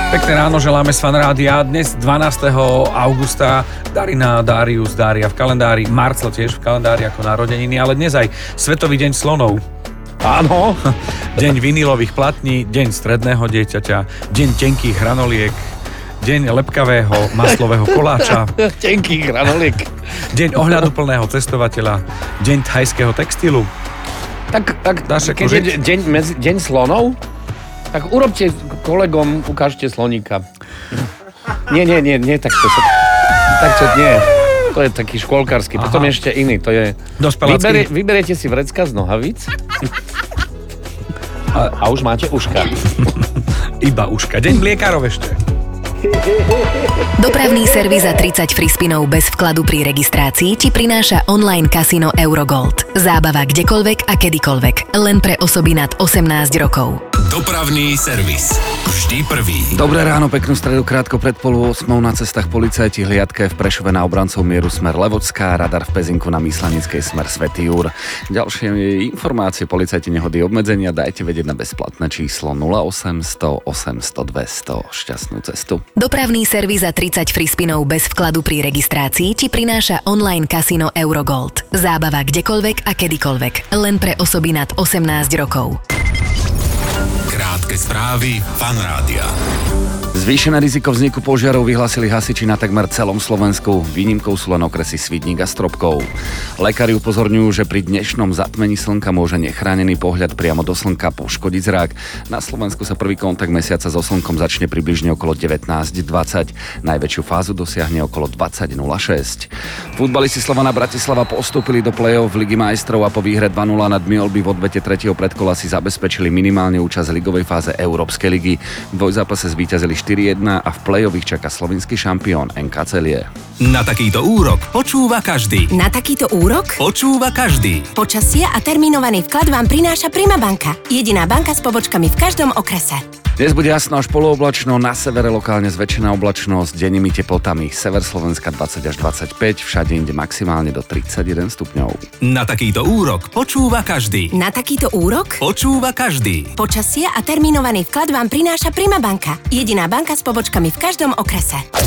Pekné ráno želáme z Fanrádia. Dnes 12. augusta Darina, Darius, Dária v kalendári, Marcel tiež v kalendári ako narodeniny, ale dnes aj Svetový deň slonov. Áno. Deň vinilových platní, deň stredného dieťaťa, deň tenkých hranoliek, deň lepkavého maslového koláča. Tenkých hranoliek. Deň ohľaduplného cestovateľa, deň thajského textilu. Tak Dáš ako deň slonov? Tak urobte kolegom, ukážte sloníka. Nie, takto nie. To je taký škôlkarsky, potom ešte iný, to je... Dospelácky. Vyberiete si vrecka z nohavíc a už máte uška. Iba uška. Deň mliekárov ešte. Dopravný servis za 30 free spinov bez vkladu pri registrácii ti prináša online kasino Eurogold. Zábava kdekoľvek a kedykoľvek. Len pre osoby nad 18 rokov. Dopravný servis. Vždy prvý. Dobré ráno, peknú stredu, krátko pred 7:30 na cestách policajti hliadke v Prešove na obrancov mieru smer Levočská, radar v Pezinku na Myslanickej smer Svätý Jur. Ďalšie informácie policajti nehody obmedzenia dajte vedieť na bezplatné číslo 0800 800 200. Šťastnú cestu. Dopravný servis za 30 free spinov bez vkladu pri registrácii ti prináša online kasino Eurogold. Zábava kdekoľvek a kedykoľvek. Len pre osoby nad 18 rokov. Krátke správy Fanrádia. Zvýšené riziko vzniku požiarov vyhlásili hasiči na takmer celom Slovensku. Výnimkou sú len okresy Svidník a Stropkov. Lekári upozorňujú, že pri dnešnom zatmení slnka môže nechránený pohľad priamo do slnka poškodiť zrak. Na Slovensku sa prvý kontakt mesiaca so slnkom začne približne okolo 19:20. Najväčšiu fázu dosiahne okolo 20:06. Futbalisti Slovana Bratislava postúpili do play-off Ligy majstrov a po výhre 2-0 nad Mjolby v odvete 3. predkola si zabezpečili minimálne účasť v ligovej fáze Európskej ligy. V dvojzápase zvíťazili 4-1 a v play-off ich čaká slovinský šampión NK Celie. Na takýto úrok počúva každý. Na takýto úrok? Počúva každý. Počasie a termínovaný vklad vám prináša Prima banka. Jediná banka s pobočkami v každom okrese. Dnes bude jasno až polooblačno, na severe lokálne zväčšená oblačnosť, dennými teplotami sever Slovenska 20 až 25, všade inde maximálne do 31 stupňov. Na takýto úrok počúva každý. Na takýto úrok? Počúva každý. Počasie a termínovaný vklad vám prináša Prima banka. Jediná banka s pobočkami v každom okrese.